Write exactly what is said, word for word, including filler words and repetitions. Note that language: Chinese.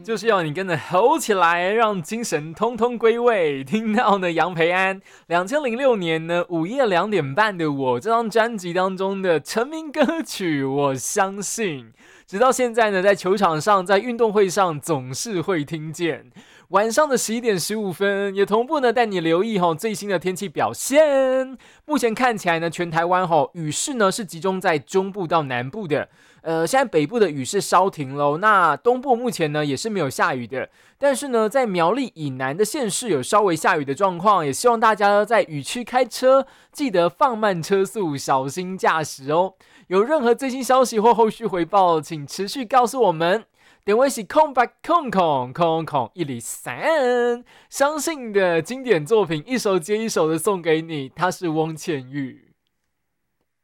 就是要你跟着吼起来，让精神通通归位。听到呢，杨培安两千零六年呢午夜两点半的我这张专辑当中的成名歌曲，我相信直到现在呢，在球场上，在运动会上总是会听见。晚上的十一点十五分，也同步呢带你留意最新的天气表现。目前看起来呢，全台湾雨势呢是集中在中部到南部的。呃，现在北部的雨是稍停了，那东部目前呢也是没有下雨的，但是呢，在苗栗以南的县市有稍微下雨的状况，也希望大家在雨区开车记得放慢车速，小心驾驶哦。有任何最新消息或后续回报，请持续告诉我们。点位是空白空空空空一里三，相信的经典作品一首接一首的送给你，他是翁倩玉。